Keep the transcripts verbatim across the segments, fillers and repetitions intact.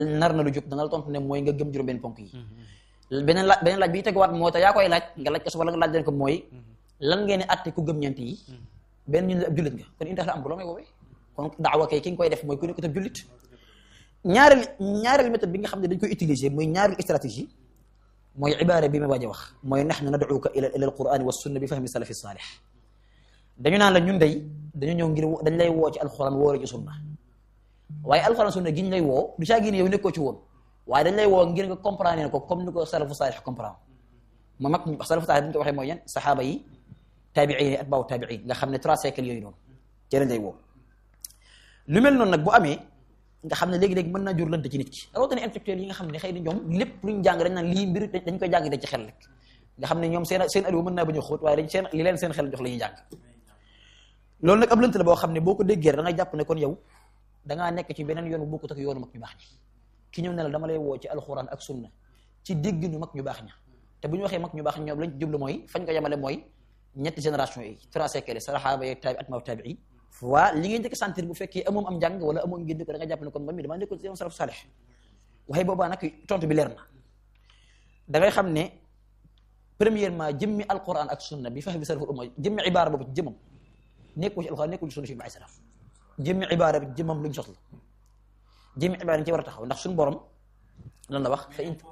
nar na lu jóg dana la tontu ne mooy nga gëm juróom benn ponk yi beneen laaj beneen laaj bi teguwaat mooy te yaa koy laaj nga laaj ko wala nga laaj leen ko mooy lan ngeen di atte ku gëm ñeent yi benn ñu ne ab jullit nga kon indax la am loo may woowee kon daawa kay ki nga koy def mooy ku nekk ab jullit ñaareel ñaareel méthode bi nga xam ne dañ koy utiliser muy ñaareel stratégie mooy ibaara bi ma waaj a wax mooy nahnu nad'uka ila ila alqur'ani wa sunna bi fahmi salafi salih dañu naan la ñun day dañu ñëw ngir dañ lay woo ci alquran woo ci sunna waaye alquran sunna gi ñu lay woo du saa gi ne yow nekkoo ci woon waaye dañ lay woo ngir nga comprendre ko comme ni ko salafu salih comprendre ma mag salafu salih bi ñu ko waxee mooy yan saxaaba yi taabiin ak baaw taabiin nga xam ne trois siècles yooyu noonu ci lañ lay woo lu mel noonu nag bu amee nga xam ne léegi-léegi mën naa jur lënt ci nit ki rawatina intellectuel yi nga xam ne xëy na ñoom lépp luñ jàng dañ naan lii mbir dañ koy jàng dañ ci xel rek nga xam ne ñoom seen seen aliwo mën naa bañ a xóot waaye dañ seen li leen seen xel jox la ñuy jàng loolu nag ab lënt la boo xam ne boo ko déggee da ngay jàpp ne kon yow da ngaa nekk ci beneen yoon bu bokkut ak yoonu mag ñu baax ñi ki ñëw ne la dama lay woo ci alxuraan ak sunna ci dégg ñu mag ñu baax ña te bu ñu waxee mag ñu baax ñoom lañ ci jublu mooy fañ ko yemale mooy ñetti génération yi trois siècles saxaaba yeeg taabi atmaaw taabii waa li ngeen njëkk sentir bu fekkee amoom am njàng wala amoom ngeen ko da nga jàpp ne kon man mi damaa nekkoon ci yoon salaf salih waxee boobaa nag tontu bi leer na da ngay xam ne premièrement jëmmi alquran ak sunna bi fax bi salaful umma jëmmi ibaara boobu ci jëmam nekkul ci alquran nekkul ci sunna si bi ay salaf jëmmi ibaara bi jëmam luñ sos la jëmmi ibaara dañ ci war a taxaw ndax suñu borom lan la wax fa in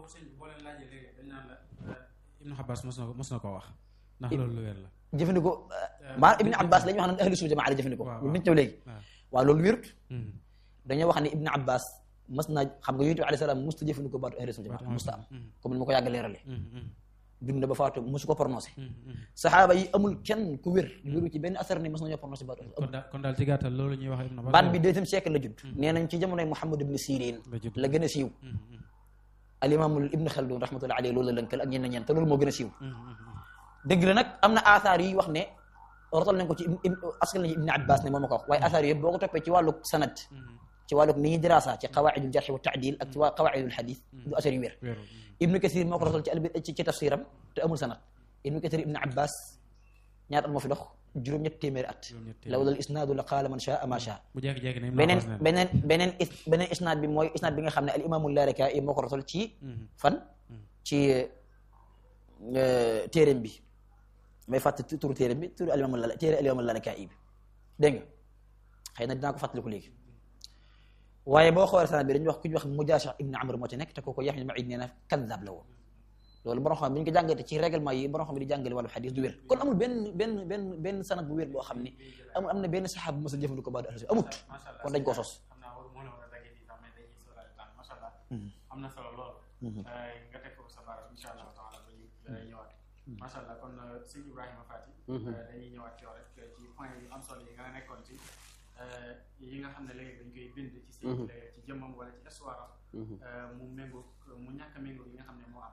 Ibnu Abbas mos na ko mos na koo wax ndax loolu lu wér la jëfandikoo maa Ibn Abbas la ñuy wax ne ahlu sunna jamaa la jëfandikoo lu nit ñëw léegi waaw loolu wérut dañoo wax ne Ibn Abbas mas naa xam nga yonent bi alayhi salaam musta jëfandikoo baatu ahlu sunna jamaa musta am comme ni ma ko yàgg leerale dund ba faatu mosu ko prononcé saxaaba yi amul kenn ku wér wéru ci benn asar ne mas nañoo prononcé baatu kon daal ci gàttal loolu ñuy wax Ibn Abbas baat bi deuxième siècle la judd nee nañ ci jamonoy Muhammad ibn Sirin la gën a siiw al imaamul Ibn Khaldun rahmatullahi alayhi loolu la lënkal ak ñenn ñenn te loolu moo gën a siiw dëgg la nag am na asaar yi wax ne rotal nañ ko ci askan nañu Ibn Abbas ne moom ma ko wax waaye asaar yëpp boo ko toppee ci wàllu sanad ci wàllu ni ñuy dirasa ci qawaidul jarh wa taadil ak ci waa qawaidul hadith du asaar yu wér Ibn Kathir moo ko rotal ci albi ci tafsiram te amul sanad Ibn Kathir Ibn Abbas ñaata at moo fi dox juróom-ñetti téeméeri at lawlal isnaadu la qaala man shaa ma shaa beneen beneen beneen beneen isnaad bi mooy isnaad bi nga xam ne al imaamu Laalakaa'i moo ko rotal ci fan ci téeréem bi may fàtt turu téeréem bi turu al imaamu la téere al imaamu Laalakaa'i bi dégg nga xëy na dinaa ko fàttaliku léegi waaye boo xoolee sanad bi dañuy wax ku ñu wax Mujaashir ibn Amr moo ci nekk te kooku Yahya ibn Ma'in nee na kaddaab la woon loolu borom xam bi ñu ko jàngate ci règlement yi borom xam bi di jàngale wàllu xadis du wér kon amul benn benn benn benn sanad bu wér boo xam ne amul am na benn saxaab bu mos a jëfandikoo baatu ahlu sunna amut kon dañ koo sos am na solo lool nga teg ko sa baaraam insha allah taala ba ñu ñëwaat macha allah kon sëñ Ibrahima Fati dañuy ñëwaat ci yow rek ci point yu am solo yi nga nekkoon ci yi nga xam ne léegi dañ koy bind ci si ci jëmmam wala ci histoire mu méngoo mu ñàkk a méngoo yi nga xam ne moo am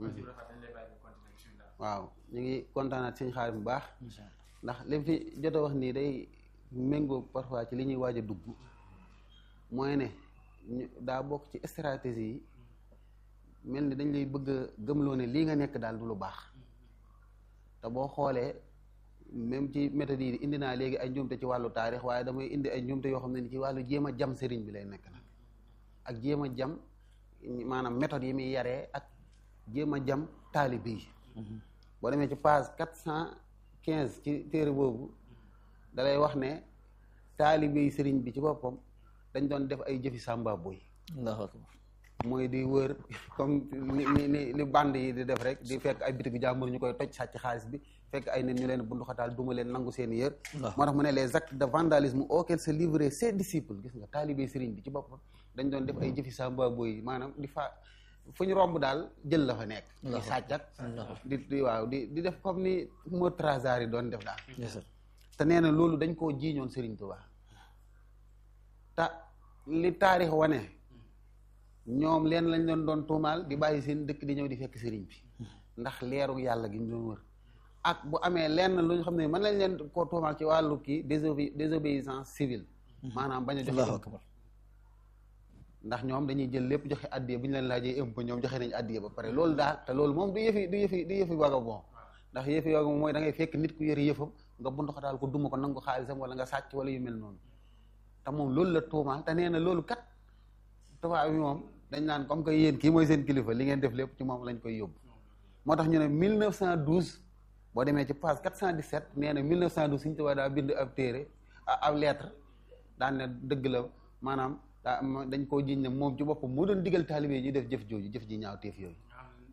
waaw ñu ngi kontaanaat sëñ xaar bu baax ndax li fi jot a wax nii day méngoo parfois ci li ñuy waaj a dugg mooy ne daa bokk ci stratégie yi mel ni dañ lay bëgg a gëmloo ne lii nga nekk daal du lu baax te boo xoolee même ci méthode yi indi naa léegi ay njuumte ci wàllu taarix waaye damay indi ay njuumte yoo xam ne ni ci wàllu jéem a jam sëriñ bi lay nekk nag ak jéem a jam maanaam méthode yi muy yaree ak jéem a jam taalibe yi boo demee ci page quatre cent quinze ci téere boobu dalay wax ne taalibe yi sëriñ bi ci boppam dañ doon def ay jëfi sàmba boy mooy di wër comme ni ni ni band yi di def rek di fekk ay bitigu jàmbur ñu koy toj sàcc xaalis bi fekk ay nit ñu leen bunduxataal duma leen nangu seen yër moo tax mu ne les actes de vandalisme auxquels se livraient ses disciples gis nga taalibe yi sëriñ bi ci boppam dañ doon def ay jëfi sàmba boy maanaam di fa fu ñu romb daal jël la fa nekk di sàccat di di waaw di di def comme ni moo trasar yi doon def daal te nee na loolu dañ koo jiiñoon Sëriñ Tuubaa te li taarix wane ñoom leen lañ doon doon tuumaal di bàyyi seen dëkk di ñëw di fekk sëriñ bi ndax leeru yàlla gi ñu doon wër ak bu amee lenn lu ñu xam ne mën lañ leen koo tuumaal ci wàllu kii désobéissance civile maanaam bañ a joxe ndax ñoom dañuy jël lépp joxe addiya bu ñu leen laajee impôt ñoom joxe nañu addiya ba pare loolu daal te loolu moom du yëfi du yëfi du yëfi waga bon ndax yëfi waga mooy da ngay fekk nit ku yëre yëfam nga bundu xataal ko duma ko nangu xaalisam wala nga sàcc wala yu mel noonu te moom loolu la tuumaal te nee na loolu kat tubaab bi moom dañ naan comme que yéen kii mooy seen kilifa li ngeen def lépp ci moom lañ koy yóbbu moo tax ñu ne mille neuf cent douze boo demee ci page quatre cent dix-sept nee na mille neuf cent douze Sëñ Tuubaa daa bind ab téere ab lettre daan ne dëgg la maanaam daa dañ koo jiñ ne moom ci boppam moo doon digal taalibe yi ñu def jëf jooju jëf ji ñaaw téef yooyu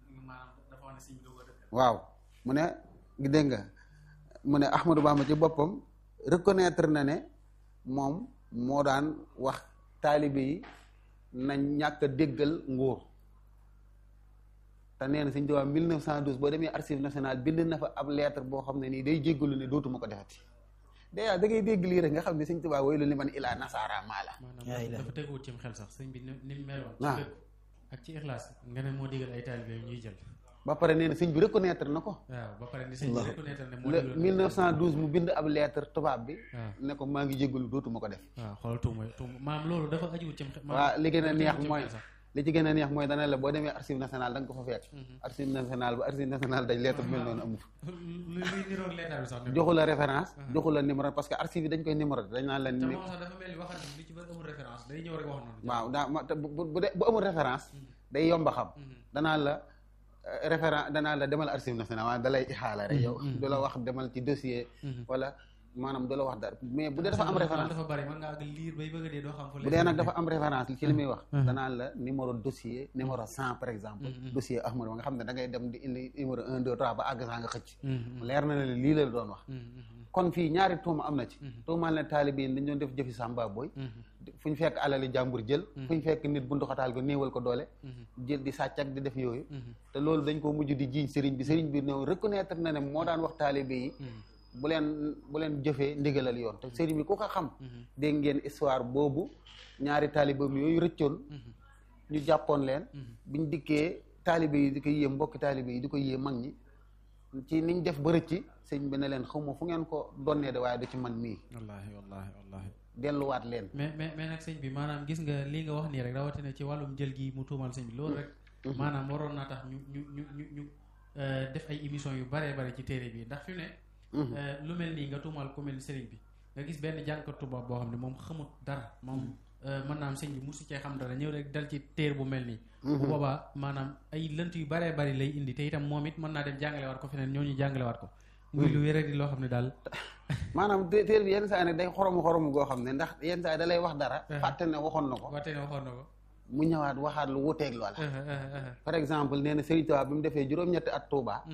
waaw mu ne dégg nga mu ne Ahmadou Bamba ci boppam reconnaître na ne moom moo daan wax taalibe yi nañ ñàkk a déggal nguur te nee na Sëñ Tuubaa mille neuf cent douze boo demee archive nationale bind na fa ab lettre boo xam ne nii day jéggalu ne dootuma ko defati déjà da ngay dégg lii rek nga xam ne Sëñ Tuubaa waylu li man ilaa nasaara maa la maanaam dafa teguwut ci xel sax sëñ bi ni mu meloon ci dëgg ak ci ixlaas nga ne moo digal ay taalibe ñuy jël ba pare nee na sëñ bi reconnaître na ko waaw ba pare ni sëñ bi reconnaître ne moo le mille neuf cent douze mu bind ab lettre tubaab bi ne ko maa ngi jéggalu dootuma ko def waaw xoolal tuuma tuuma maam loolu dafa ajuwut ci xel waaw li gën a neex mooy li ci gën a neex mooy dana la boo demee archive nationale da nga ko fa fekk archive nationale ba archive nationale dañ lettre bi mel noonu amu fa joxu la référence joxu la numéro parce que archive yi dañ koy numéro dañ naan la te moom sax dafa mel ni waxat li ci bëri amul référence day ñëw rek wax noonu waaw daa bu bu bu amul référence day yomba xam danaa la référence danaa la demal archive nationale maanaam da lay ixaala rek yow du la wax demal ci dossier wala maanaam du la wax dara mais bu dee dafa am référence dafa bari mën nga ak liir bay bëgg a dee doo xam fu bu dee nag dafa am référence ci li muy wax danaa la numéro dossier numéro cent par exemple dossier Ahmad ba nga xam ne da ngay dem di indi numéro un deux trois ba àgg saa nga xëcc leer na ne lii la doon wax kon fii ñaari tuuma am na ci tuumaal ne taalibe yi dañ doon def jëfi sàmba booy fu ñu fekk alali jàmbur jël fu ñu fekk nit bu ndoxataal ko néewal ko doole jël di sàcc ak di def yooyu te loolu dañ ko mujj di jiiñ sëriñ bi sëriñ bi ne reconnaître na ne moo daan wax taalibe yi bu leen bu leen jëfee ndigalal yoon te sëriñ bi ku ko xam dégg ngeen histoire boobu ñaari taalibeem yooyu rëccoon ñu jàppoon leen biñ dikkee taalibe yi di ko yéem mbokki taalibe yi di ko yéem mag ñi ci niñ def ba rëcci sëñ bi ne leen xaw ma fu ngeen ko donnee de waaye du ci man mii wallaahi wallaahi wallaahi delluwaat leen mais mais mais nag sëñ bi maanaam gis nga lii nga wax nii rek rawatina ci wàllum jël gi mu tuumal sëñ bi loolu rek maanaam waroon naa tax ñu ñu ñu ñu ñu def ay émission yu baree bare ci téere bi ndax fi ne lu mel nii nga tuumal ku mel sëriñ bi nga gis benn jànkat tubaab boo xam ne moom xamut dara moom mën naa am sëñ bi musu cee xam dara ñëw rek dal ci téer bu mel nii bu boobaa maanaam ay lënt yu baree bari lay indi te itam moom it mën naa dem jàngalewaat ko feneen ñoo ñu jàngalewaat ko muy lu wéra di loo xam ne daal maanaam téer bi yenn saa ne day xoromu xoromu goo xam ne ndax yenn saa da lay wax dara fàtte ne waxoon na ko fàtte ne waxoon na ko mu ñëwaat waxaat lu wuteeg loola par exemple nee na Sëriñ Tuubaa bi mu defee juróom-ñetti at Tuubaa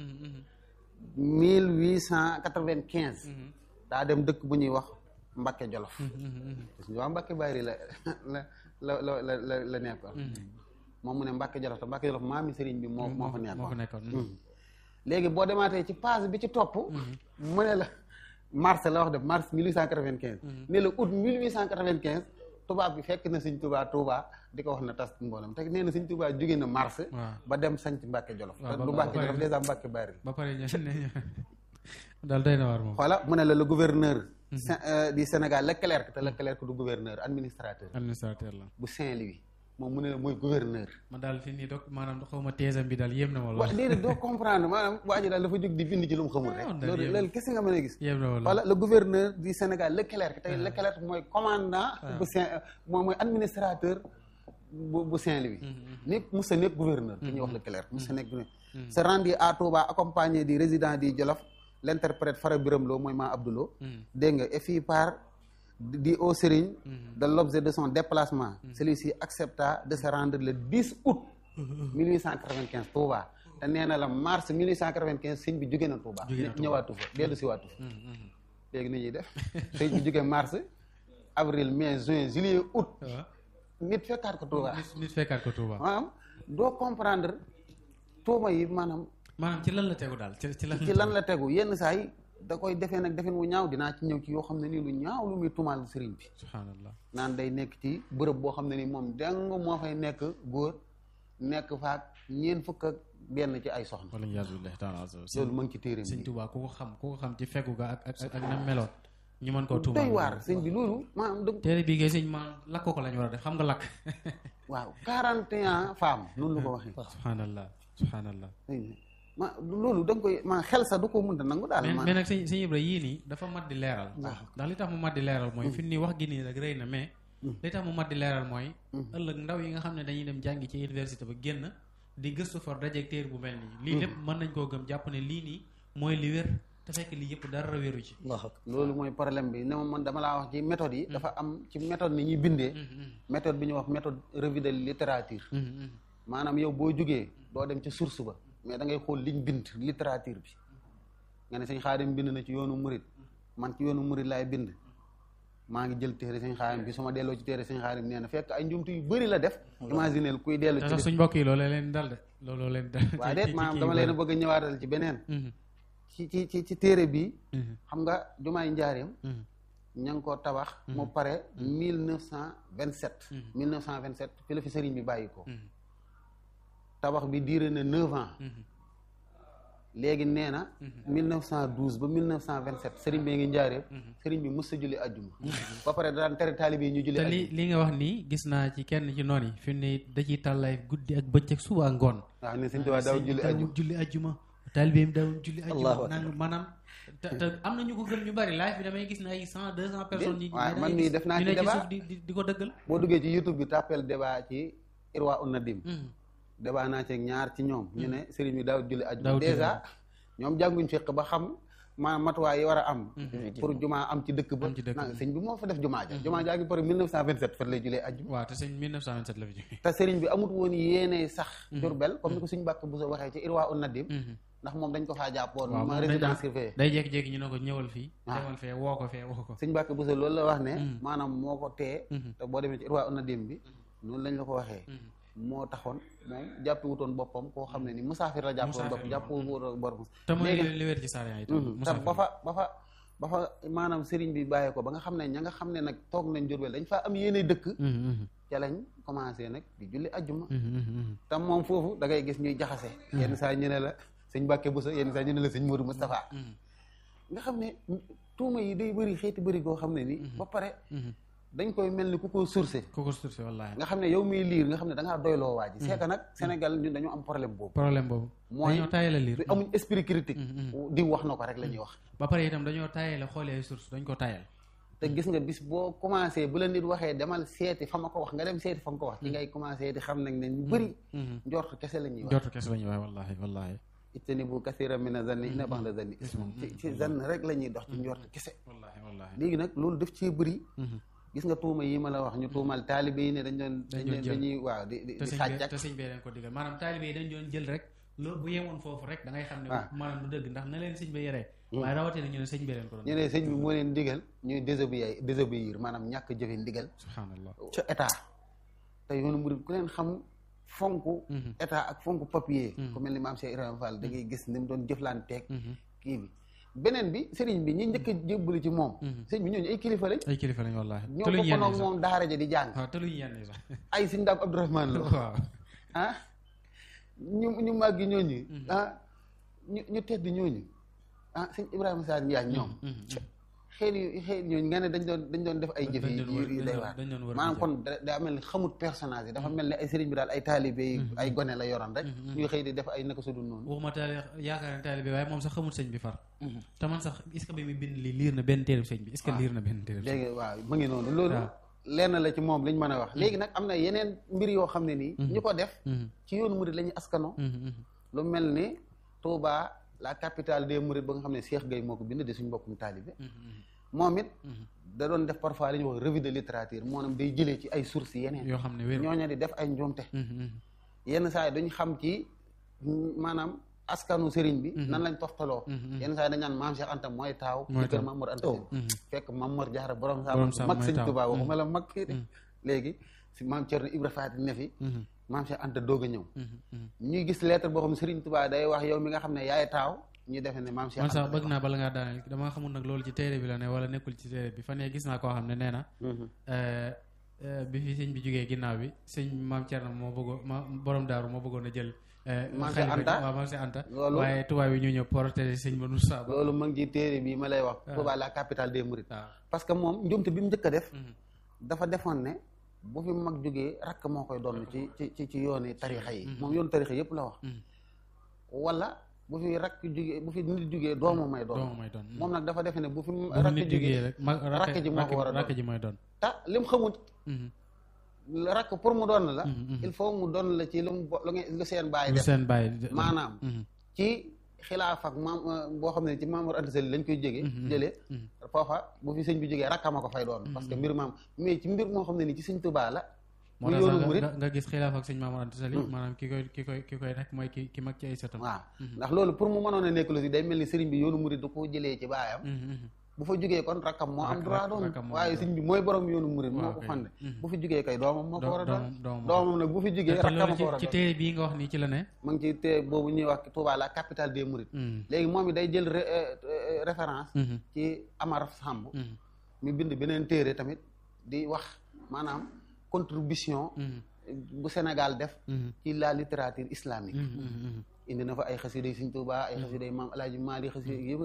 mille huit cent quatre-vingt-quinze daa dem dëkk bu ñuy wax Mbàkke Jolof parce que waa Mbàkke Bari la la la la la la nekkoon moom mu ne Mbàkke Jolof te Mbàkke Jolof maami sëriñ bi moo moo fa nekkoon léegi boo demaatee ci page bi ci topp mu ne la mars la wax def mars mille huit cent quatre-vingt-quinze ne la août mille huit cent quatre-vingt-quinze tubaab bi fekk na Sëñ Tuubaa Tuubaa di ko wax na tas mboolem te nee na Sëñ Tuubaa jóge na mars ba dem sanc Mbàkke Jolof te du Mbàkke Jolof dèjà Mbàkke Bari ba pare daal day na waar moom voilà mu ne la le gouverneur du Sénégal Leclerc te Leclerc du gouverneur administrateur administrateur la bu Saint-Louis moom mu ne la mooy gouverneur man daal fi nii doog maanaam xaw ma teesam bi daal yéem na ma lool waaw déedéet doo comprendre maanaam waa ji daal dafa jóg di bind ci lu mu xamul rek loolu loolu kese nga mën a gis yéem na ma lool voilà le gouverneur du Sénégal Leclerc tey Leclerc mooy commandant bu Saint moom mooy administrateur bu bu Saint-Louis nekk musa nekk gouverneur te ñuy wax Leclerc musa nekk se rendu à Touba accompagné du résident du Jolof l'interprète Fara Biram Lo mooy maa Abdoulo dégg nga et fit part dit au Serigne de l'objet de son déplacement celui-ci accepta de se rendre le dix août mille huit cent quatre-vingt-quinze Touba te nee na la mars mille huit cent quatre-vingt-quinze sëñ bi jóge na Touba ñëwaatu fa dellu si waatu fa léegi ni ñuy def sëñ bi jóge mars avril mai juin juillet août nit fekkaat ko Touba nit fekkaat ko Touba maanaam doo comprendre tuuma yi maanaam maanaam ci lan la tegu daal ci lan ci lan la tegu yenn saa yi da koy defee nag defin wu ñaaw dinaa ci ñëw ci yoo xam ne nii lu ñaaw lu muy tumaal sëriñ bi subhanallah naan day nekk ci bërëb boo xam ne ni moom deng moo fay nekk góor nekk faak ñeen fukk ak benn ci ay soxna wala yaasu billahi taala loolu mu ngi ci téeréem sëñ Tuubaa ku ko xam ku ko xam ci fegu ga ak ak ak na meloon ñu mën koo tuumaal doy waar sëñ bi loolu maanaam dëgg téere bii ngay sëñ ma lakk ko lañ war a def xam nga lakk waaw quarante et un femmes noonu la ko waxee subhanallah subhanallah ma loolu da nga koy ma xel sax du ko mënta nangu daal mais nag sëñ sëñ Ibra yii nii dafa mat di leeral ndax li tax mu mat di leeral mooy fi nii wax gi nii rek rëy na mais li tax mu mat di leeral mooy ëllëg ndaw yi nga xam ne dañuy dem jàngi ci université ba génn di gëstu for dajeeg téere bu mel nii lii lépp mën nañ koo gëm jàpp ne lii nii mooy li wér te fekk lii yëpp dara wéru ci loolu mooy problème bi ne ma man dama laa wax ci méthode yi dafa am ci méthode ni ñuy bindee méthode bi ñuy wax méthode revue de littérature maanaam yow boo jógee doo dem ci source ba mais da ngay xool liñ bind littérature bi nga ne sëñ Xaadim bind na ci yoonu murid man ci yoonu murid laay bind maa ngi jël téere sëñ Xaadim bi su ma delloo ci téere sëñ Xaadim nee na fekk ay njumtu yu bëri la def imagineel kuy dellu ci suñ mbokk yi loolu leen dal de loolu leen dal waaw déet maanaam dama leen a bëgg a ñëwaatal ci beneen ci ci ci ci téere bi xam nga jumaay njaareem ña ngi ko tabax mu pare mille neuf cent vingt sept mille neuf cent vingt sept fi la fi sëriñ bi bàyyi ko tabax bi diire na neuf ans léegi nee na mille neuf cent douze ba mille neuf cent vingt sept sëriñ bi ngi njaareem sëriñ bi mës a julli ajjuma ba pare daan tere taalibe yi ñu julli te li li nga wax nii gis naa ci kenn ci noon yi fi mu ne da ciy tàllaay guddi ak bëccëg suba ak ngoon waaw ne sëñ Tuubaa daaw julli ajjuma julli ajjuma taalibe yi daaw julli ajjuma nang maanaam te te am na ñu ko gën ñu bari live bi damay gis ne ay cent deux cent personnes yi waaw man mii def naa ci débat di di ko dëggal boo duggee ci YouTube bi tàppeel débat ci Irwa un Nadim débat naa ci ñaar ci ñoom ñu ne sëriñ bi daaw julli ajjuma dèjà ñoom jànguñ fekk ba xam ma matuwaay yi war a am pour jumaa am ci dëkk ba na sëñ bi moo fa def jumaa ja jumaa jaa ngi pare mille neuf cent vingt sept fa lay julee ajjuma waaw te sëñ mille neuf cent vingt sept la fi jógee te sëriñ bi amut woon yéene sax Jurbel comme ni ko suñu bàkk bu so waxee ci Irwa un Nadim ndax moom dañ ko faa jàppoon ma résidence surveillée day jékki-jékki ñu ne ko ñëwal fii demal fee woo ko fee woo ko suñu bàkk bu so loolu la wax ne maanaam moo ko tee te boo demee ci Irwa un Nadim bi noonu lañ la ko waxee moo taxoon moom jàppi wutoon boppam koo xam ne ni musaafir la jàppoon bopp jàpp wutoon boppam te mooy li wér ci sariya yi te ba fa ba fa ba fa maanaam sëriñ bi bàyyee ko ba nga xam ne ña nga xam ne nag toog nañ Jurbel dañ faa am yéene dëkk ca lañ commencé nag di julli ajjuma te moom foofu da ngay gis ñuy jaxase yenn saa ñu ne la sëñ Mbàkke Buso yenn saa ñu ne la sëñ Modou Moustapha nga xam ne tuuma yi day bëri xeeti bëri koo xam ne ni ba pare dañ koy mel ni ku ko sourcé ku ko sourcé wallaahi nga xam ne yow miy liir nga xam ne da ngaa doyloo waa ji c'est que nag Sénégal ñun dañoo am problème boobu problème boobu mooy dañoo taayee la liir amuñ esprit critique di wax na ko rek la ñuy wax ba pare itam dañoo taayee la xoolee ay source dañ ko taayal te gis nga bis boo commencé bu la nit waxee demal seeti fa ma ko wax nga dem seeti fa ma ko wax ci ngay commencé di xam nag ne ñu bëri njort kese la ñuy wax njort kese la ñuy wax wallaahi wallaahi ijtanibu kasiiran mina zanni inna ba'da zanni ismun ci ci zann rek la ñuy dox ci njort kese wallaahi wallaahi léegi nag loolu daf cee bëri gis nga tuuma yi ma la wax ñu tuumal taalibe yi ne dañ doon dañ doon dañuy waaw di di sàcc ak te sëñ bee leen ko digal maanaam taalibe yi dañ doon jël rek loolu bu yemoon foofu rek da ngay xam ne maanaam du dëgg ndax na leen sëñ ba yeree waaye rawatina ñu ne sëñ bee leen ko doon ñu ne sëñ bi moo leen digal ñuy désobéir désobéir maanaam ñàkk jëfe ndigal subhanallah ca état te yoonu murid ku leen xam fonk état ak fonk papier ku mel ni maam Cheikh Ibrahima Fall da ngay gis ni mu doon jëflanteeg kii bi beneen bi sëriñ bi ñi njëkk a jébbalu ci moom sëriñ bi ñooñu ay kilifa lañ ay kilifa lañ wallaahi ñoo bokkoon ak moom daara ja di jàng waaw te luñ yenn sax ay sëñ Daam Abdourahmane la waaw ah ñu ñu màggi ñooñu ah ñu ñu tedd ñooñu ah sëñ Ibrahima Sarr Ndiaye ñoom xëy na xëy ñooñu nga ne dañ doon dañ doon def ay jëf yi yu day waar maanaam kon daa mel ni xamut personnage yi dafa mel ni ay sëriñ bi daal ay taalibe yi ay gone la yoroon rek ñuy xëy di def ay naka sudul noonu waxuma taali yaakaar ne taalibe waaye moom sax xamut sëñ bi far te man sax est-ce que bi mu bind li liir na benn téereb sëñ bi est-ce que liir na benn téereb léegi waaw mu ngi noonu loolu lenn la ci moom lañ mën a wax léegi nag am na yeneen mbir yoo xam ne nii ñu ko def ci yoonu murid la ñuy askano lu mel ni Touba la capitale des mourides ba nga xam ne Cheikh Gueye moo ko bind di suñ mbokkum taalibe moom it da doon def parfois li ñuy wax revue de littérature maanaam day jëlee ci ay sources yeneen yoo xam ne wér ñooñu di def ay njuumte yenn saa yi duñ xam ci maanaam askanu sëriñ bi nan lañ toftaloo yenn saa yi dañ naan maam Cheikh Anta mooy taaw ci kër Maam Mor Anta Sali fekk Maam Mor Jaara borom saa mag sëñ Tuubaa waxuma la mag kii de léegi si maam Cerno Ibra Faati ne fi maam Cheikh Anta doog a ñëw ñuy gis lettre boo xam sëriñ Tuubaa day wax yow mi nga xam ne yaay taaw ñu defe ne maam Cheikh man sax bëgg naa bala ngaa daaneel dama xamul nag loolu ci téere bi la ne wala nekkul ci téere bi fan yee gis naa koo xam ne nee na bi fi sëñ bi jógee ginnaaw bi sëñ maam Cerno moo bëggoon ma borom daaru moo bëggoon a jël maam Cheikh Anta waaw maam Cheikh Anta waaye tubaab yi ñu ñëw protéger sëñ ba nu saa loolu ma ngi ci téere bi ma lay wax Touba la capitale des mourides parce que moom njuumte bi mu njëkk a def dafa defoon ne bu fi mag jógee rakk moo koy doon ci ci ci ci yooni tarixa yi moom yoonu tarixa yëpp la wax wala bu fi rakk jugee bu fi nit jugee doomu may doon doomu may doon moom nag dafa defe ne bu fi bu rakk nit jugee jógee rek ma rakk ji moo ko war a rakk doon ji mooy doon ta lim xamut rakk pour mu doon la il faut mu doon la ci lu mu bo- lu ngeen- lu seen bàyyi lu def seen bàyyi maanaam ci xilaaf ak maam boo xam ne ci Maam Mor Anta Sali lañ koy jógee jëlee foofa bu fi sëñ bi jógee rakkama ko fay doon parce que mbir maam mais ci mbir moo xam ne ni ci sëñ Tuubaa la moo mu tax yoonu sax murit nga nga gis xilaaf ak sëñ Maam Mor Anta Sali maanaam ki koy ki koy ki koy rek mooy ki ki mag ci ay sëtam waaw ndax loolu pour mu mënoon a nekk lu si day mel ni sëriñ bi yoonu murit du ko jëlee ci baayam bu fa jógee kon rakkam moo am droit doon rakkam moo waaye am sëñ bi mooy borom yoonu murit moo waaw ko kay. fande bu fi jógee kay doomam moo ko war a doon doomam doomam nag bu fi jógee te rakkam loolu ko war a ci ci doon téere bii nga wax nii ci la ne ma ngi ci te boobu ñuy wax Touba la capitale des mourides léegi moom it day jël ré- euh, référence ci Amar Samb mi bind beneen téere tamit di wax maanaam contribution bu Sénégal def ci la littérature islamique indi na fa ay xasida yi Sëriñ Tuubaa ay xasida yi Maam Alaaji Maalik xasida yëpp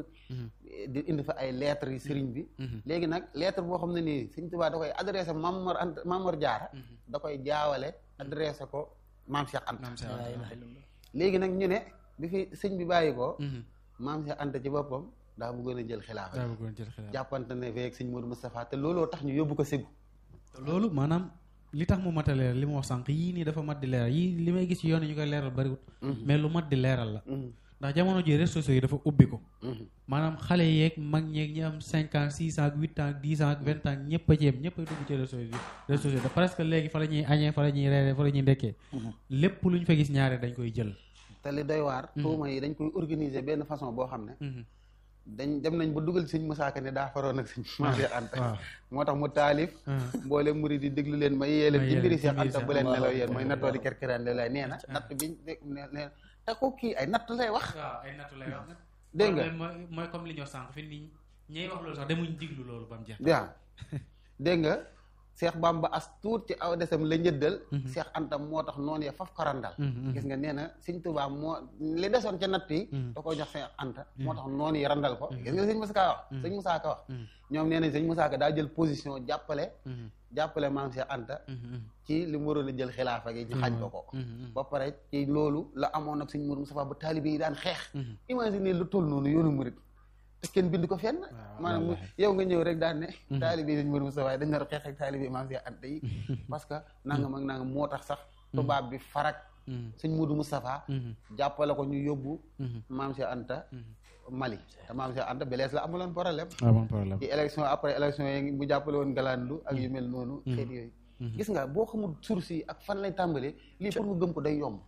di indi fa ay lettres yi sëriñ bi léegi nag lettre boo xam ne nii Sëriñ Tuubaa da koy adressé Maam Mor Anta Maam Mor Jaara da koy jaawale adressé ko Maam Cheikh Anta maam Cheikh léegi nag ñu ne bi fi sëñ bi bàyyi ko Maam Cheikh Anta ci boppam daa bëggoon a jël xilaafa daa bëggoon jël xilaaf jàppante ne feek sëñ Modou Moustapha te looloo tax ñu yóbbu ko Ségu loolu maanaam li tax mu mat a leeral li mu wax sànq yii nii dafa mat di leeral yii li may gis ci yoon yi ñu koy leeral bariwut mais lu mat di leeral la ndax jamono ji réseaux sociaux yi dafa ubbi ko maanaam xale yeeg mag ñeeg ñi am cinq ans six ans huit ans dix ans ak vingt ans ñëpp a ci yem ñëpp a dugg ci réseaux yi réseaux sociaux yi presque léegi fa la ñuy añee fa la ñuy reeree fa la ñuy ndekkee lépp lu ñu fa gis ñaare dañ koy jël te li doy waar tuuma yi dañ koy organiser benn façon boo xam ne dañ dem nañ ba dugal sëñ Musaa Ka ne daa faroon ak sëñ Maam Cheikh Anta waaw moo tax mu taalif mboole murid yi déglu leen ma yee leen ci mbiri Cheikh Anta bu leen nelaw yéen mooy nattoo di kerkeraan la lay nee na natt bi nee te ko kii ay natt lay wax waaw ay nattu lay wax dégg nga mooy mooy comme li ñu wax sànq fi ni ñiy wax loolu sax demuñ diglu loolu ba mu jeex waaw dégg nga Cheikh Bamba as tuut ci aw desam la njëddal Cheikh Anta moo tax noonu ya faf korandal gis nga nee na sëñ Tuubaa moo li desoon ca natt yi da koy jox Cheikh Anta moo tax noonu yi randal ko gis nga sëñ Musaa Ka wax sëñ Musaa Ka wax ñoom nee nañ sëñ Musaa Ka daa jël position jàppale jàppale maam Cheikh Anta ci li mu waroon a jël xilaafa gi ñu xañ ko ko ba pare ci loolu la amoon ak sëñ Modou Moustapha ba taalibe yi daan xeex imagine lu toll noonu yoonu murit te kenn bind ko fenn maanaam yow nga ñëw rek daan ne taalibe yi sëñ Modou Moustapha dañ nar a xeex ak taalibe yi maam Cheikh Anta yi parce que nangam ak nangam moo tax sax tubaab bi farak sëñ Modou Moustapha jàppale ko ñu yóbbu maam Cheikh Anta Mali te maam Cheikh Anta belees la amuloon problème amoon problème ci élection après élection yi mu jàppale woon Galandu ak yu mel noonu xeet yooyu gis nga boo xamul source yi ak fan lay tàmbalee lii pour nga gëm ko day yomb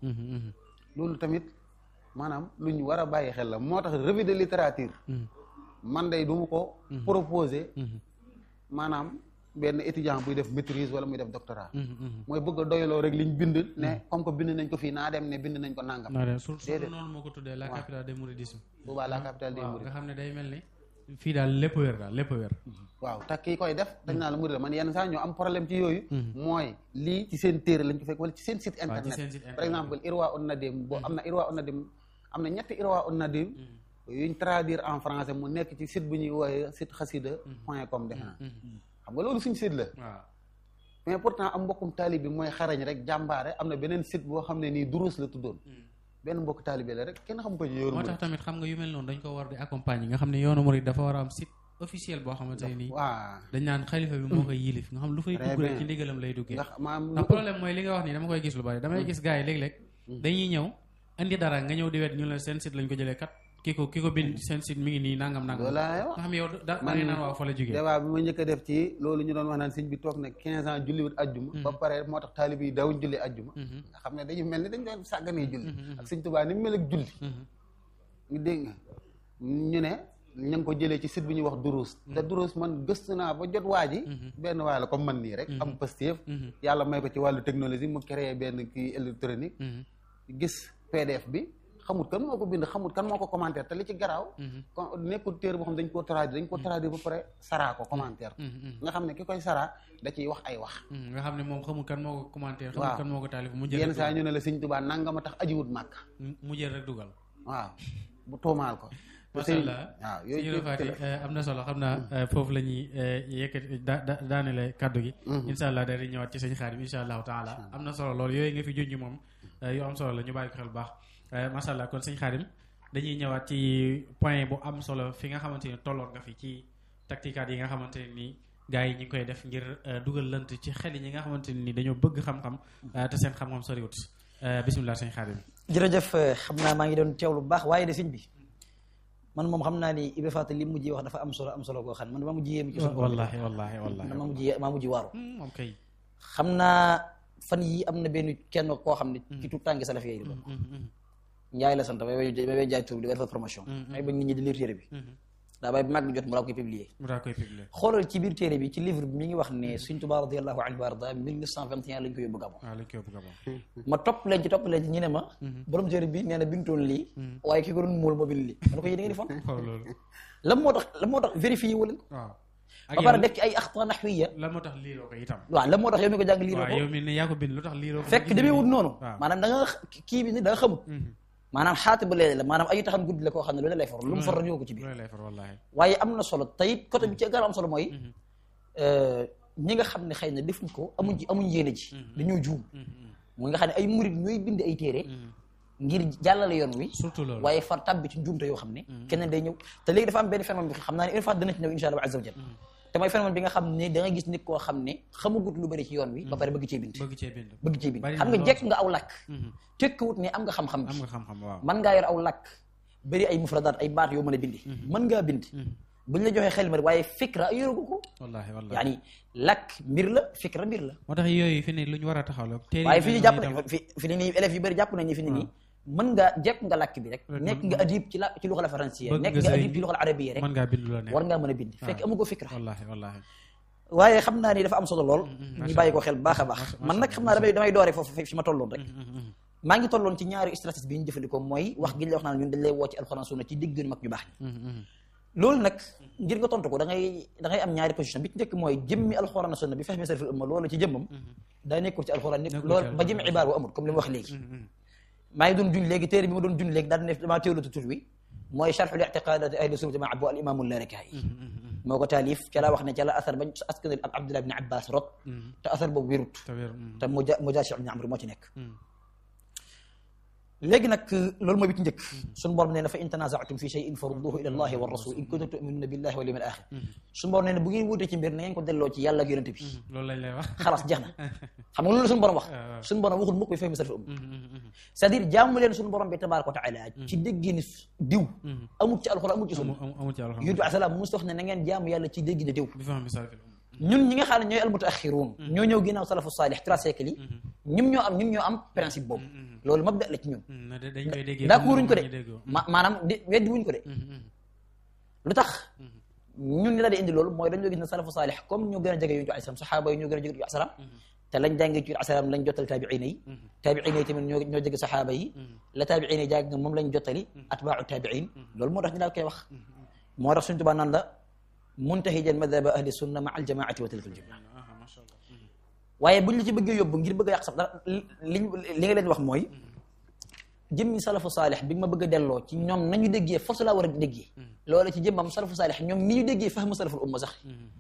loolu tamit maanaam lu ñu war a bàyyi xel la moo tax revue de littérature man day du ma ko proposer maanaam benn étudiant buy def maîtrise wala muy def doctorat mooy bëgg a doyloo rek liñ bind ne comme que bind nañ ko fii naa dem ne bind nañ ko nangam surtout noonu moo ko tuddee la capitale des mouridisme boobaa la capitale des mourides nga xam ne day mel ni fii daal lépp wér daal lépp wér waaw te kii koy def dañ naa la murid la man yenn saa ñoo am problème ci yooyu mooy lii ci seen téere lañ ko fekk wala ci seen site internet par exemple Irwa un Nadim boo am na Irwa un Nadim am na ñetti Irwa un Nadim yuñ traduire en français mu nekk ci site bu ñuy wooye site xasida point com defe naa xam nga loolu suñ site la waaw mais pourtant am mbokkum taalib bi mooy xarañ rek jàmbaare am na beneen site boo xam ne nii durus la tuddoon benn mbokk taalibe la rek kenn xam ko ci yoonu moo tax tamit xam nga yu mel noonu dañ ko war di accompagner nga xam ne yoonu murid dafa war a am site officiel boo xamante ne nii waaw dañ naan xalifa bi moo koy yilif nga xam lu fay dugg rek ci ndigalam lay duggee ndax maam ndax problème mooy li nga wax nii dama koy gis lu bari damay gis gars yi léeg-léeg dañuy ñëw andi dara nga ñëw di wet ñu la seen site lañ ko jëlee kat ki ko ki ko bind seen site mi ngi nii nangam nangam loolu laa wax nga xam yow da ngay naan waaw fa la jógee débat bi ma njëkk a def ci loolu ñu doon wax naan sëñ bi toog na quinze ans julliwut ajjuma ba pare moo tax taalib yi dawuñ julli ajjuma nga xam ne dañu mel ni dañ doon sàgganee julli ak sëñ Tuubaa ni mu mel ak julli ñu dégg nga ñu ne ña ngi ko jëlee ci site bi ñuy wax duruus te duruus man gëstu naa ba jot waa ji benn waay la comme man nii rek am pastéef yàlla may ko ci wàllu technologie mu créé benn kii électronique gis P D F bi xamut kan moo ko bind xamut kan moo ko commentaire te li ci garaaw nekkul téere boo xam dañ koo traduire dañ ko traduire ba pare saraa ko commentaire nga xam ne ki koy saraa da ciy wax ay wax nga xam ne moom xamul kan moo ko commentaire xamul kan moo ko taalif mu jël yenn saa ñu ne la sëñ Tuubaa nangama tax ajiwut màkk mu jël rek dugal waaw bu tuumaal ko macha allah waaw yooyu yooyu Faty am na solo xam naa foofu la ñuy yëkkati da da daanele kàddu gi insha allah day ñëwaat ci sëñ Xaadim insha allahu taala am na solo loolu yooyu nga fi junj moom yu am solo la ñu bàyyi ko xel bu baax macha allah kon sëñ Xaadim dañuy ñëwaat ci point bu am solo fi nga xamante ni tolloon nga fi ci tacticaat yi nga xamante ni gars yi ñu ngi koy def ngir dugal lënt ci xel yi ñi nga xamante ni dañoo bëgg xam-xam te seen xam-xam soriwut bisimilah sëñ Xaadim. jërëjëf xam naa maa ngi doon teewlu bu baax waaye de sëñ bi man moom xam naa ni Ibra Faty li mujj wax dafa am solo am solo koo xam man dama mujj yéemu ci suñu wallaahi wallaahi wallaahi dama mujj maa mujj waaru moom kay xam naa fan yi am na benn kenn koo xam ne ci tout tàngi salaf yooyu la Njaay la sant may may Njaay tur bi di defal promotion may bañ nit ñi di lire téere bi daa bàyyi bi mag bi jot mu daa koy publier mu daa koy publier xoolal ci biir téere bi ci livre bi mi ngi wax ne Sëriñ Tuubaa radiyallahu anhu wa arda mille neuf cent vingt et un lañ ko yóbbu Gabon waaw lañ ko yóbbu Gabon ma topp leen ci topp leen ci ñu ne ma borom téere bi nee na bindoon lii waaye ki ko doon muul moo bind lii man ko yéen da ngeen di fon lan moo tax lan moo tax vérifié wu leen ko ba pare def ci ay axta naxwiya lan moo tax liiroo ko itam waaw lan moo tax yow mi ko jàng liiroo ko yow mi ne yaa ko bind lu tax liiroo ko fekk demee wut noonu maanaam da nga kii bi ni da nga xamut maanaam xaati bu leeg la maanaam ayu taxan guddi la koo xam ne lu ne lay for lu mu for ñëw ko ci biir waaye am na solo tayit côté bi ci gën a am solo mooy ñi nga xam ne xëy na defuñ ko amuñ ci amuñ yéene ji dañoo juum mooy nga xam ne ay murid ñooy bind ay téere ngir jàllale yoon wi surtout loolu waaye far tàbbi ci njuumte yoo xam ne keneen day ñëw te léegi dafa am benn phénomène bi xam naa ne une fois dana ci ñëw insha Allah azza wa jalla te mooy phénomène bi nga xam ne da nga gis nit koo xam ne xamagut lu bëri ci yoon wi ba pare bëgg cee bind bëgg cee bind bëgg cee bind xam nga jekk nga aw làkk tekkiwut ne am nga xam-xam bi am nga xam-xam waaw mën ngaa yor aw làkk bëri ay mufradaat ay baat yoo mën a bindi mën ngaa bind buñ la joxee xel ma waaye fikra yorugu ko wallaahi wallaahi yaani làkk mbir la fikra mbir la moo tax yooyu fi ne lu ñu war a taxaw la waaye fi ñu jàpp ne fi fi ne nii élèves yu bëri jàpp nañ ni fi ne nii mën nga jekk nga làkk bi rek nekk nga adib ci la ci luxal faransiya nekk nga adib ci luxal arabiya rek mën ngaa bind lu la neex war ngaa mën a bind fekk amu ko fikra wallaahi wallaahi waaye xam naa ni dafa am solo lool ñu bàyyi ko xel baax a baax man nag xam naa damay damay doore foofu fi ma tolloon rek maa ngi tolloon ci ñaari stratégie bi ñu jëfandikoo mooy wax gi la wax naan ñun dañ lay woo ci alxuraan sunna ci digg mag ñu baax ñi loolu nag ngir nga tontu ko da ngay da ngay am ñaari position bi ci njëkk mooy jëmmi alxuraan sunna bi fahmi salafil umma loolu ci jëmmam daa nekkul ci alxuraan nekk loolu ba jëmmi ibaar bu amul comme li mu wax léegi maa ngi doon juñ léegi téere bi ma doon juñ léegi daal ne damaa teewlatu tur wi mooy sharxul i'tiqaadaati ahli sunna jamaa bu al imaamu Laalakaayi moo ko taalif ca laa wax ne ca la asar bañ askan ab Abdullah ibn Abbas rot te asar boobu wérut te muja Mujashi ibn Amr moo ci nekk léegi nag loolu mooy bi ci njëkk suñu borom nee na fa in tanaza'tum fi shay'in farudduhu ila allahi wa rasul in kuntum tu'minuna billahi wal yawmil akhir suñu borom nee na bu ngeen wuutee ci mbir na ngeen ko delloo ci yàlla ak yonente bi loolu lañ lay wax xalaas jeex na xam nga loolu la suñu borom wax suñu borom waxul mukk bi fay misal fi um c'est-à-dire jaamu leen suñu borom bi tabaraka wa taala ci déggini diw amul ci alxuraan amul ci sunna yonent bi alayhi salaam mos wax ne na ngeen jaamu yàlla ci déggini diw ñun ñi nga xam ne ñooy almutaaxiruun ñoo ñëw ginnaaw salafu saalih trois siècles yi ñun ñoo am ñun ñoo am principe boobu loolu mabda la ci ñun d'accord wuñ ko de ma maanaam de weddi wuñ ko de lu tax ñun ni la di indi loolu mooy dañoo gis ne salafu saalih comme ñoo gën a jege yonent bi alayhi salaam saxaaba yi ñoo gën a jege yonent bi alayhi salaam te lañ jàngee ci alayhi salaam lañ jottali taabiina yi taabiina yi tamit ñoo ñoo jege saxaaba yi la taabiina yi jàng moom lañ jottali atbaau taabiin loolu moo tax ñu daal koy wax moo tax suñu Tuubaa naan la muntahijan madhaba ahli sunna ma al jamaati wa tilka al jumla waaye buñ la ci bëggee yóbbu ngir bëgg a yàq sax dara li li nga leen wax mooy jëmmi salafu saalix bi ma bëgg a delloo ci ñoom nañu déggee force laa war a déggee loolu ci jëmmam salafu saalix ñoom ni ñu déggee fahmu salaful umma sax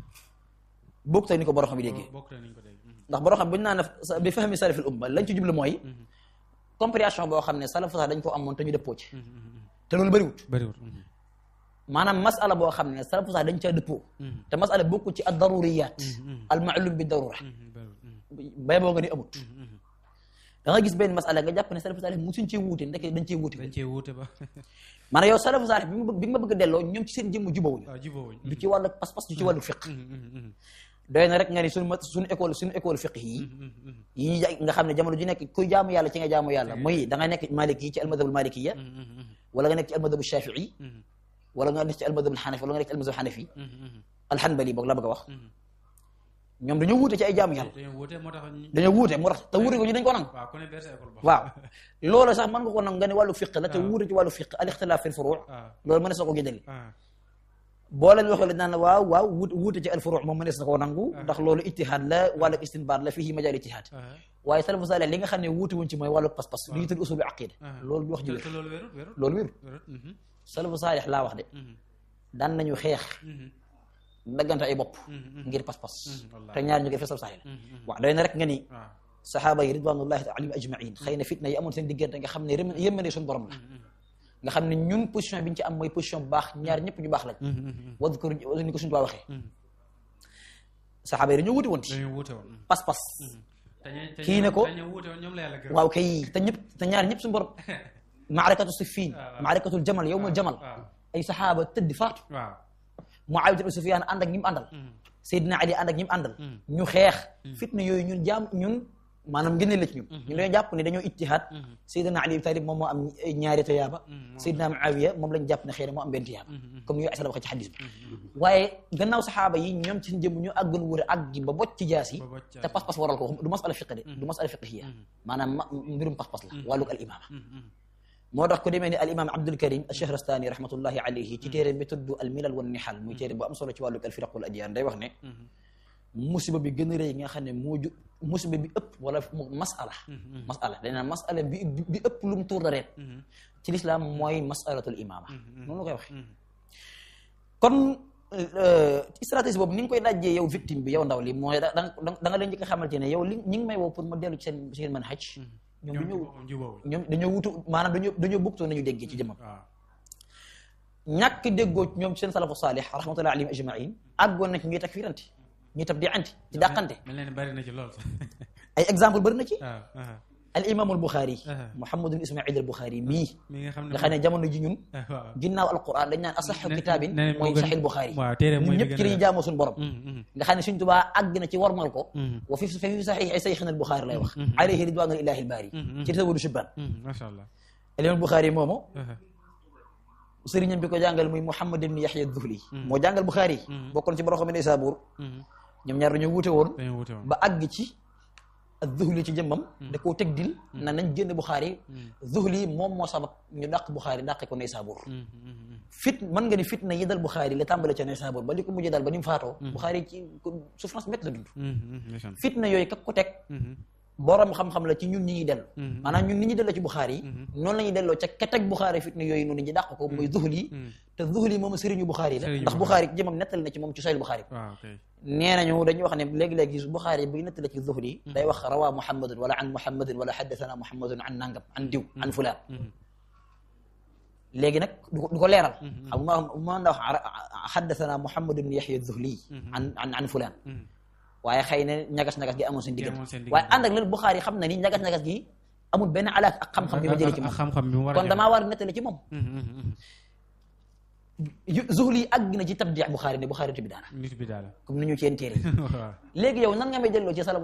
bokk tey ni ko borom xam bi déggee ndax borom xam bu ñu naan bi fahmi salaful umma lañ ci jublu mooy compréhension boo xam ne salafu sax dañ ko amoon te ñu dëppoo ci te loolu bëriwut bëriwut maanaam masala boo xam ne salafu sax dañ caa dëppoo te masala bokkul ci ad daruriyat al ma'lum bi darura bay boo nga ni amut da nga gis benn masala nga jàpp ne salafu salih musuñ cee wuute ndeke dañ cee wuute dañ cee wuute ba maanaam yow salafu salih bi bi nga ma bëgg a delloo ñoom ci seen jëmm jubawuñu du ci wàllu pas-pas du ci wàllu fiq doy na rek nga ni suñu suñu école suñu école fiq yi yi nga xam ne jamono ji nekk kuy jaamu yàlla ci nga jaamu yàlla mooy da nga nekk maliki yi ci almadhabul malikiya wala nga nekk ci almadhabu shafii wala nga nekk ci almadhabul xanafi wala nga nekk ci almadhabul xanafi alxanbali boog la bëgg a wax ñoom dañoo wuute ci ay jaamu yàlla dañoo wuute moo tax te wuute ko ñu dañ ko nangu waaw loolu sax mën nga ko nangu nga ne wàllu fiq la te wuute ci wàllu fiq al ixtilaaf fi l furuu loolu mënees na ko génneel boo leen waxee la naan waaw waaw wuute ci al furuu moom mënees na koo nangu ndax loolu ijtihaad la wàllu istinbaat la fii majaal ijtihaad waaye salafu saalih li nga xam ne wuute wuñ ci mooy wàllu pas-pas li ñu tudd usul aqida loolu du wax ji wér loolu wér salafu saalih laa wax de daan nañu xeex daggante ay bopp ngir pas-pas te ñaar ñu koy fesal saxi la waaw doy na rek nga ni saxaaba yi ridwanullahi alayhim ajmain xëy na fitna yi amoon seen diggante nga xam ne yémmane suñu borom la nga xam ne ñun position bi ñu ci am mooy position bu baax ñaar ñëpp ñu baax lañ wadkur ni ko suñu tubaab waxee saxaaba yi dañoo wuti woon ci pas-pas kii ne ko waaw kay te ñëpp te ñaar ñëpp suñu borom maarakatu Siffin maarakatul jamal yawmul jamal ay saxaaba tëdd faatu Muawiya ibn Sufyaan ànd ak ñi mu àndal Seydina Ali ànd ak ñi mu àndal ñu xeex fitna yooyu ñun jaam ñun maanaam ngëneel la ci ñun ñun dañoo jàpp ne dañoo ijtihaad Seydina Ali Talib moom moo am ñaari tiyaaba Seydina Muawiya moom lañ jàpp ne xëy na moo am benn tiyaaba comme ñu asala waxee ci xadis bi waaye gannaaw saxaaba yi ñoom ci jëm ñu àggoon wër àgg gi ba bocc ci jaas yi te pas-pas waral ko du masala fiqh de du masala fiqhiya maanaam mbirum pas-pas la wàllug al imaama moo tax ko demee ni al imam Abdul Karim Ash-Shahrastani rahmatullahi alayhi ci téere bi tudd al milal wan nihal muy téere bu am solo ci wàllug al firaq wal adyaan day wax ne musiba bi gën a rëy nga xam ne moo ju musiba bi ëpp wala masala masala dañ naan masala bi bi ëpp lu mu tuur da reet ci lislaam mooy masalatul imama noonu la koy waxe kon stratégie boobu ni nga koy dajjee yow victime bi yow ndaw li mooy da da nga leen njëkk a xamante ne yow li ñi ngi may woo pour ma dellu ci seen seen manhaj ñoom dañoo ñoom dañoo wutu maanaam dañoo dañoo bëgtoon nañu déggee ci jëmmam ñàkk déggoo ñoom ci seen salafu saalih rahmatullahi alayhim ajmain àggoon na ci ñuy takfirante ñuy tab di anti di dàqante bari na ci lool ay exemple bari na ci al imam al Bukhari Muhammad ibn Ismail al Bukhari mii nga xam ne jamono ji ñun ginnaaw alquran dañ naan asaxu kitaabin mooy saxil Bukhari ñun ñëpp ci lañu jaamoo suñu borom nga xam ne suñ tubaa àgg na ci warmal ko wa fi fi saxix ay sayxina al Bukhari lay wax alayhi ridwanul ilahi al baari ci tasawudu shibban masha Allah al imam al Bukhari moomu sëriñam bi ko jàngal muy Muhammad ibn Yahya ad-Dhuhli moo jàngal Bukhari bokkoon ci borom xam ne Naysabur ñoom ñaar dañoo wuute woon ba àgg ci Zuhli ci jëmmam da koo teg dil na nañ génn Buxaari Zuhli moom moo sabab ñu dàq Buxaari dàqe ko Naysabur fit mën nga ni fitna yi dal Buxaari la tàmbale ca Naysabur ba li ko mujjee daal ba ni mu faatoo Buxaari ci souffrance métti la dund fitna yooyu kak ko teg borom xam-xam la ci ñun ñi ñuy dellu maanaam ñun ni ñuy delloo ci Buxaari yi noonu la ñuy delloo ca ka teg Buxaari fitna yooyu noonu ñi dàq ko muy Zuhli te Zuhli moom sëriñu Buxaari la ndax Buxaari jëmam nettali na ci moom ci Sahih Buxaari nee nañu dañuy wax ne léegi-léegi Buxaari buy nettali ci Zuhli day wax rawaa Muhammadun wala an Muhammadin wala haddathana Muhammadun an nangam an diw an fulaan léegi nag du ko leeral xam nga ma nda wax haddathana Muhammad ibn Yahya Zuhli an an an fulaan waaye xëy na ñagas-ñagas gi amoon seen diggante waaye ànd ak loolu Buxaari xam na ni ñagas-ñagas gi amul benn alaak ak xam-xam bi ma jëlee ci moom kon damaa war a nettali ci moom Zuhli àgg na ci tabdi Buxaari ne Buxaari nitu bidaa la comme ni ñu ci yéen téere léegi yow nan nga may delloo ci sala